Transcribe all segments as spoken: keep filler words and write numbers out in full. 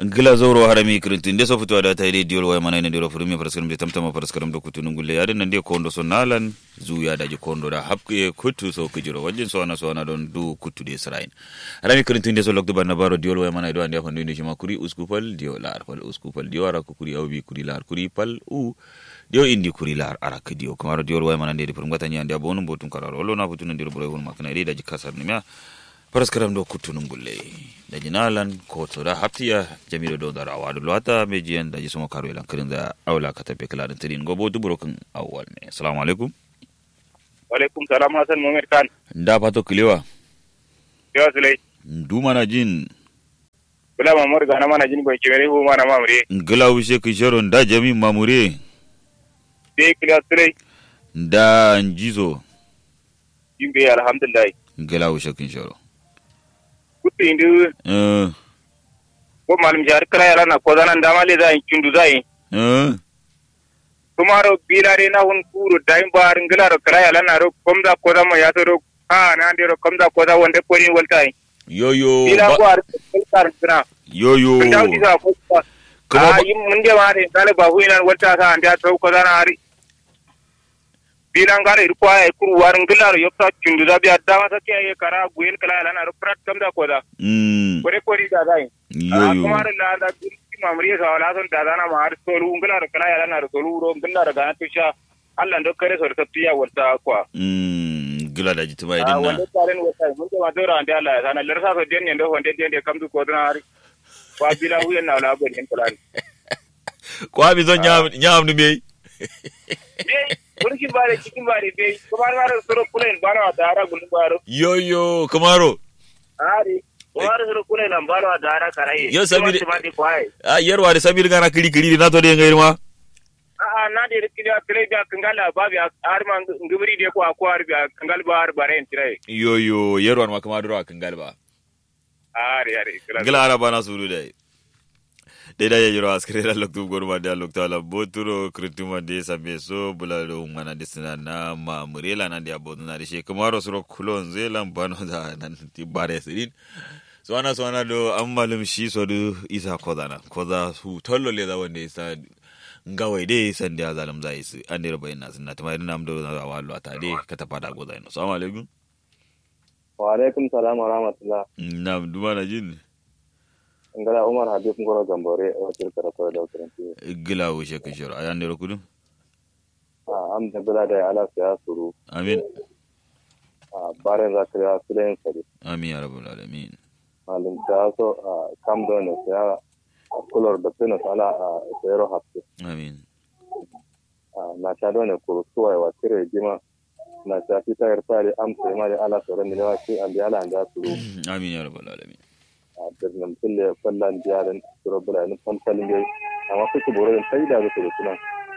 Gila zoro harami kirintin de so fito da ta yi diol waya mana ne diro furmi faraskaram de tamtama faraskaram da kutunun gulle yarin nan de kondo so nalan zuya da ji kondo da hapke kutu so kujiro wajin so na so na don du kutu de srain harami kirintin de so lokdo banna baro diol waya mana do ande afan ni shima kuri uskupal dio lar pal uskupal dio ara ko kuri awbi kuri lar kuri pal u dio indi kuri lar ara ke dio kamaro diol waya mana de di furmi gatanya ande abonu botun kararo lo na butun ndir bro won makna de da ji kasar ni ma paraskaram do kutunun gulle da jinalan ko tsora haftiya jamilu do da rawa do lata mejiyan da jismo karo elan kirin da aula ka tabe kala da tirin gobo dubrokin awwal ne assalamu alaikum wa alaikum salam hasan muhammad kan da fato kilewa yo sulai du mana jin bula mamur ga na mana jin ko kibere hu mana mamure ngala wishe ki sharon da jami mamure be kila sulai da njizo yimbe alhamdulillah ngala wishe ki sharon kutte indu eh ko malum jar kala yara na ko zanan dama le zai kindu zai eh tumaro bilare na hun kuro daim bar ngala ro kala yara na ro komda ko da mo ya to ro ha na ndiro komda ko da wonde ko ni woltai yo yo bila ko ar kar kana yo yo ndaw di sa ko kuma ah yim munde mare kale babu ina wolta sa anda to ko dana ari bilangare ko ay kuru war ngilaro yopta kindu da biya dama ta ke kara guel kala yara na ro prat kamda ko da mm kore kore da dai yo yo kumar la da birki mamriya sa wala son da dana ma har solu ngala kala yala na solu ro ngala daga to sha Allah ndo kare sor tafiya wata kwa mm gila da jituma ah idin na wanda taren wata mun da dora ande Allah sana lersa so den ndo wonde den de kamdu ko dana hari kwa bila huyen na wala gon kala kwa bi zon nyam nyam ni me eh burki bare cikin bare be kumar bare soro kulen bara da ara gun baro yo yo kamaro ari kumar soro kulen baro da ara karai yo sabir ah yarwa da sabir gana kiri kiri na to de ngai ma ah na de kiri kire da kangala babi ar man ngibri de ko akwar bi kangal bar bare entire yo yo yarwa ma kamaro kangal ba ari ari gila ara bana suru dai dai dai yoro askere la loktu gorma da lokta la boturo krituma de sabeso bulalo ngana disna na ma murela na dia bodna de she kamaro suro kulon zelan bano da nan ti bare sirin so ana so ana do ammalum shi so do isa kodana koda su tollo le da wanda isa ngawai de san dia zalim zai su an dira bayina sunna tamai nam do na wallo atade ka ta fada go zaino assalamu alaikum wa alaikum salam wa rahmatullah nam dumana jin ngala umar habib ngoro gambore o tirkara ko da ukiranti gila wo shekin shiro ayan ne kudu ah am da bala da ala ya suru amin ah bare zakriya sulen sari amin ya rabbul alamin malum ta so kam do ne ya kulor da pena sala zero hafte amin ah na ta do ne kuru suwai wa tire jima na ta fita yarfari am sai mali ala soro ne wa ki an ala anda suru amin ya rabbul alamin birnin kulle fallan jarin turobula ni fantalin gai amma kuke boro da sai da su da sunan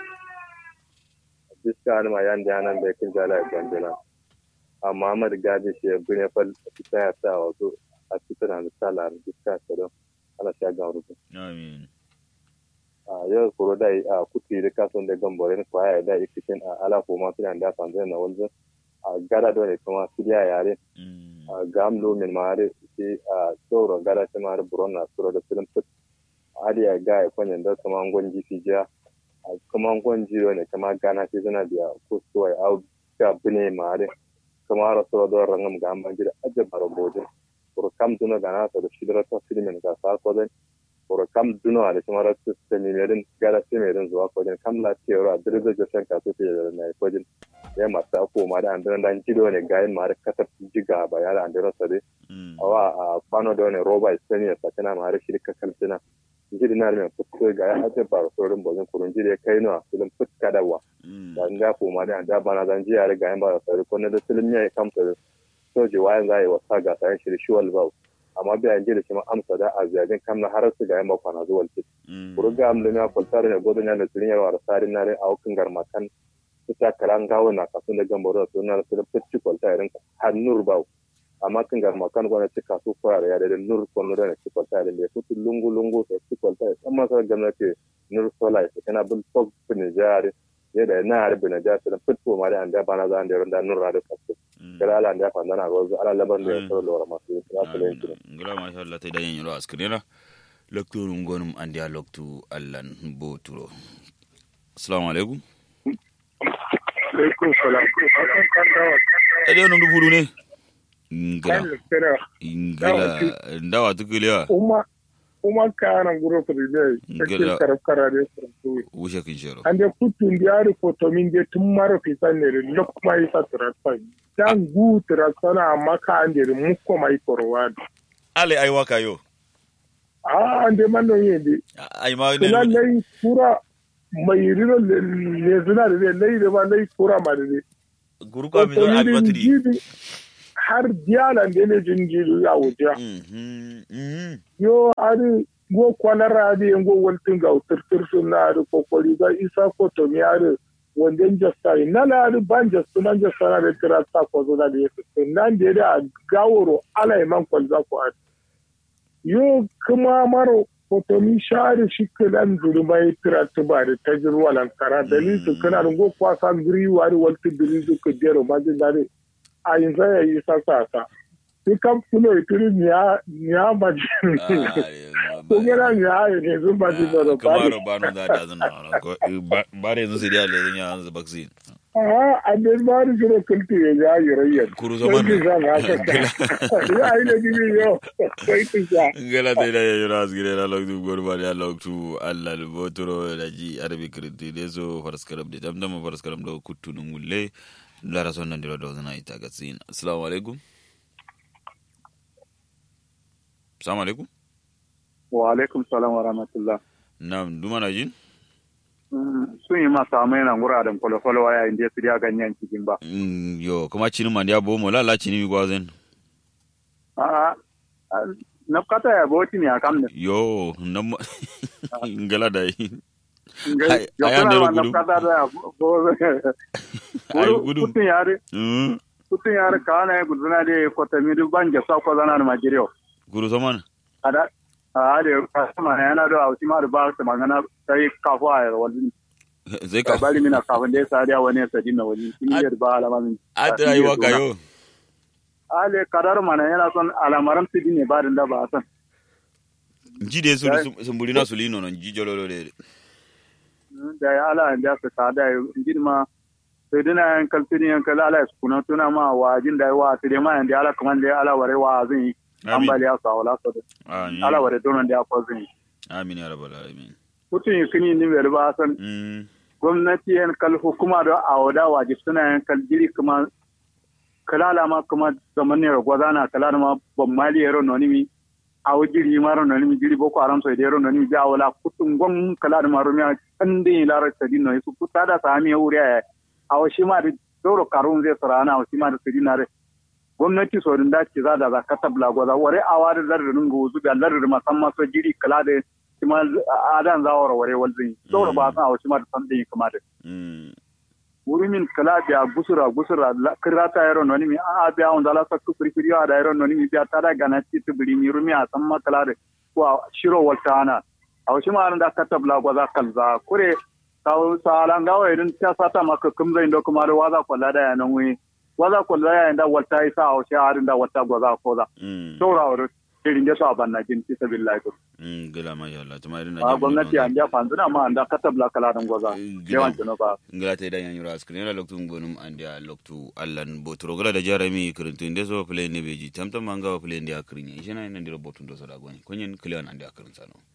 diska ne ma yan da nan da kin jala gandela amma Ahmad Gaji shi bune fal ta ya ta wato a cikin nan sala diska ta ala sha ga rubu amin a yau kuro dai a kuti da kason da gambore ne kwaya da ikitin ala ko ma filan da san da na wanzu a gada dole kuma fiya yare a gamlo min mare ke a tsoro gara ta mare burona tsoro da film put adiya ga ya kwanyan da kuma gonji fija kuma gonji ne kuma gana ce zana biya ko suwai au ga bune mare kuma ra tsoro da rangam ga amban jira ajaba roboje ko kam duna gana ta da shidra ta filmin ga sa ko den ko kam duna da kuma ra ta ne merin gara ce merin zuwa ko den kam la tiyoro a dirza da san ka to te da ne ko den ya mata ko ma da andan dan jido ne gayin ma da kasar jiga ba ya da andan sare awa a kwano da ne roba istaniya sakana ma da shirka kalsina jiri na mai fusko ga ya hace ba sorin bozin kurun jiri kai no filin fuska dawa da nga ko ma da da bana dan jiya da gayin ba sare ko ne da filin ya kamta soje wayan zai wasa ga sai shiri shuwal ba amma bai an jiri shi ma amsa da aziyadin kamna har su gayin ba kwana zuwal ci kuruga amlumi a kultar ne godon ya da filin ya wa sarin na rai a hukin garmakan ita karan gawo na kasu da gambaro to na su da fitti kwalta irin hannur ba amma kan ga makan gona ci kasu koyar ya da nur ko nur ne ci kwalta irin da fitti lungu lungu to ci kwalta amma sai gwamnati nur sola ita kana bil tok ne jare ya da na harbi na jare da fitti ma da anda bana za anda ronda nur da kasu kala ala anda fa na rozo ala laban da to lora masu ya kula yin ngala masha Allah tai dan yiro askirina loktu ngonum andi a loktu allan boturo. Assalamu alaikum. Alaikum salam. Ade no ndu ne. Ngala. Ngala ndawa tukuliwa. Uma uma kana nguro prive. Ngala karafkara de frantu. Usha kinshero. Ande kutu ndiari foto minge tumaro pisanere lokma isa trasa. Dan gu trasa na maka ande mukko mai korwad. Ale ai waka yo. Ah ande mano yende. Ai ma ne. Kula lei pura mai riro le zuna de lei de ba lei pura ma de. Guru ka mi don admatri. Har diyalan da ne jinjiri a wuce. Yo, ari go kwanara adi yin go waltin ga utartar suna da kokori ga isa ko to mi ari wanda jasta yi. Nala ari ban jasta nan jasta na da tira sa ko zo da ya fi. Nan da ya gaworo ala iman kwalza ko adi. Yo, kuma maro ko mi shari shi kilan zurmai tira tuba da ta jirwa lankara. Dalilin su kana da go kwasa giri wari waltin giri su ka jero majin dare. A yanzu ya yi sasa sai kan fulo itiri niya niya majin ko gina niya ya ne zun majin da ba kamar ba no da da zan ba re yanzu sai da le ya hanzu vaccine ah a da ba ri jiro kulti ya ya yirayya kuru zaman ya ai da gibi yo sai tija ngala da da ya ras gire la lok du gorba ya lok tu alla le botoro da ji arabi kriti dezo farskarab de damdam farskarab do kuttu ngulle lara son nan dilo dozana ita gatsin. Assalamu alaikum. Assalamu alaikum. Wa alaikum salam wa rahmatullah. Na'am, duma na jin? Sun yi masa mai nan guraren kwalo-kwalo waya inda su ya ganyen cikin ba. Yo, kuma cinin man ya bo mo lala cinin mi gwazen. A'a. Na kata ya boti ne a kam ne. Yo, nan ngala da yi. Ayan da gudu. Gudu. Kutun yare. Kutun yare kana ya gudu na da kota mi du banje sa ko zana na majiriyo. Gudu zaman. Ada a da kasama yana da auti ma da ba ta magana sai kafu a wani. Zai ka bari mina kafin da sa da wani sadin na wani. Kin yi ba alama min. Ata yi wa kayo. Ale kadar mana yana son alamaran sidin ne ba da ba san. Jide su sumbuli na sulino non jijololo de. Da ya ala da ka sada girma sai dina yan kalfini yan kala ala su kuna tuna ma wajin da wa sai ma yan da ala kuma da ala ware wa zin ambaliya sa wala so ala ware don da ko zin amin ya rabbal alamin kutun kini ni wer ba san gwamnati yan kal hukuma da awada waji suna yan kal jiri kuma kala ma kuma zaman ne gwazana kala ma ban mali yaro nonimi awo jiri maro nani mi jiri boko haram so edero nani mi jawala kutun gon kala da maro mi ande lara tadi no su kutada sa mi uriya awo shima da doro karun zai sarana awo shima da tadi nare gwamnati so din da ci za da zakata blago za ware awa da zarrin go zu da larrin musamman so jiri kala da shima adan zawara ware walzin doro ba sa awo shima da sande kuma da wurumin kala biya gusura gusura kirata yaro noni mi a biya on dala sakku firfiriya da yaro noni mi biya tada ganati tibiri mi rumi a samma kala de ko shiro waltana aw shi ma da katabla gwaza kalza kure taw salan gawa idan ta sata maka kumza indo kuma da waza kwalla da yanan wi waza kwalla ya inda walta isa aw shi harin da walta gwaza ko da saura wuri irin da sa banna jin ti billahi ko mm gila ma ya Allah tuma irin na gwamnati an ja fanzuna ma anda katabla kala dan gwaza yawan tuno ba ngala te da yan yura askrin la loktu ngonum anda loktu allan botro gala da jarami kirintun de so play ne beji tamtam manga play ndi akrin shina ina ndiro botun do so da goni konyen klian anda akrin sano